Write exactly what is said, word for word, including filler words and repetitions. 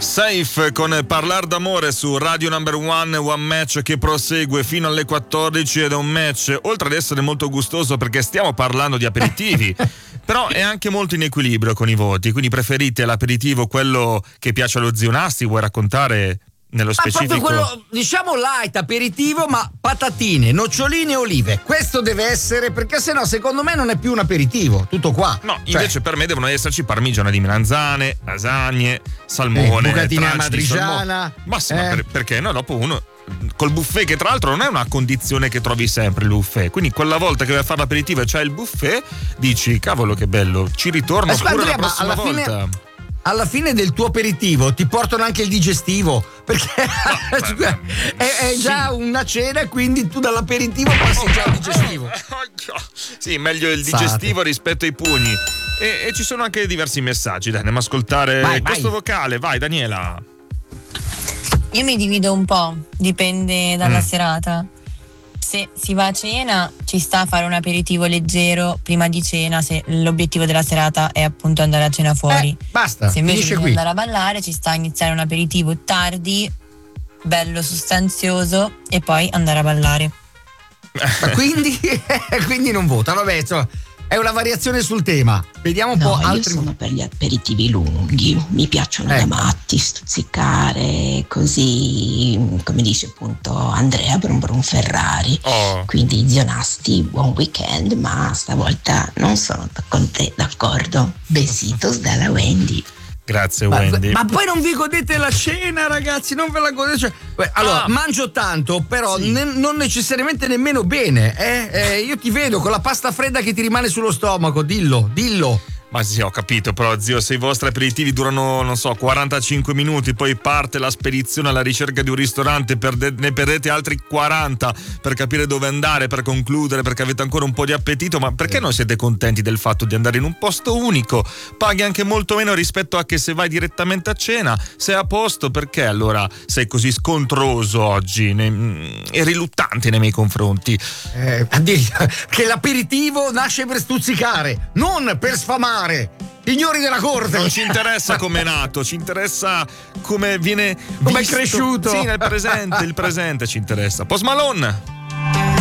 Safe con Parlar d'amore su Radio Number One, One Match che prosegue fino alle quattordici ed è un match, oltre ad essere molto gustoso perché stiamo parlando di aperitivi, però è anche molto in equilibrio con i voti, quindi preferite l'aperitivo, quello che piace allo zio Nasti, vuoi raccontare nello specifico? Ma proprio quello, diciamo light, aperitivo, ma patatine, noccioline e olive. Questo deve essere, perché sennò secondo me non è più un aperitivo, tutto qua. No, cioè, invece per me devono esserci parmigiana di melanzane, lasagne, salmone, eh, bucatina tranci di matriciana. salmone. Ma sì, eh. ma per, perché no? Dopo uno col buffet, che tra l'altro non è una condizione che trovi sempre il buffet, quindi quella volta che vai a fare l'aperitivo e c'hai il buffet, dici cavolo che bello, ci ritorno eh, pure Andrea, la prossima alla volta. Fine... Alla fine del tuo aperitivo ti portano anche il digestivo, perché no, beh, è, è già sì. una cena, quindi tu dall'aperitivo passi già al digestivo. Sì, meglio il digestivo Sate. rispetto ai pugni. E, e ci sono anche diversi messaggi, dai, andiamo a ascoltare vai, questo vai. vocale. Vai Daniela. Io mi divido un po', dipende dalla mm. serata. Se si va a cena ci sta a fare un aperitivo leggero prima di cena, se l'obiettivo della serata è appunto andare a cena fuori. Eh, basta, se invece finisce devi qui. andare a ballare ci sta a iniziare un aperitivo tardi, bello sostanzioso e poi andare a ballare. Ma quindi, quindi non vota, vabbè, insomma, è una variazione sul tema. Vediamo un no, po' io altri. sono per gli aperitivi lunghi, mi piacciono ecco. da matti, stuzzicare, così come dice appunto Andrea, Brum Brum Ferrari. Oh. Quindi zio Nasti, buon weekend, ma stavolta non sono con te d'accordo. Besitos dalla Wendy. Grazie ma, Wendy. Ma poi non vi godete la cena, ragazzi, non ve la godete. Cioè, beh, allora, ah, mangio tanto, però sì. ne, non necessariamente nemmeno bene. Eh? Eh, io ti vedo con la pasta fredda che ti rimane sullo stomaco, dillo, dillo. Ma sì, ho capito, però zio, se i vostri aperitivi durano, non so, quarantacinque minuti, poi parte la spedizione alla ricerca di un ristorante, perde, ne perdete altri quaranta per capire dove andare, per concludere, perché avete ancora un po' di appetito, ma perché non siete contenti del fatto di andare in un posto unico? Paghi anche molto meno rispetto a che se vai direttamente a cena. Sei a posto, perché allora sei così scontroso oggi ne, e riluttante nei miei confronti? Eh, che l'aperitivo nasce per stuzzicare, non per sfamare. Signori della corte, non ci interessa come è nato, ci interessa come viene come è visto. cresciuto. Sì, nel presente, il presente ci interessa. Post Malone.